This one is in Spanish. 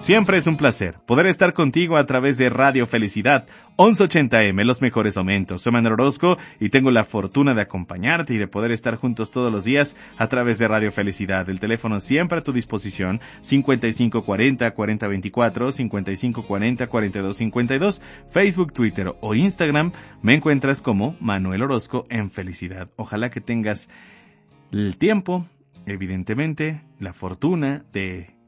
Siempre es un placer poder estar contigo a través de Radio Felicidad 1180M, los mejores momentos. Soy Manuel Orozco y tengo la fortuna de acompañarte y de poder estar juntos todos los días a través de Radio Felicidad. El teléfono siempre a tu disposición, 5540-4024, 5540-4252, Facebook, Twitter o Instagram. Me encuentras como Manuel Orozco en Felicidad. Ojalá que tengas el tiempo, evidentemente, la fortuna de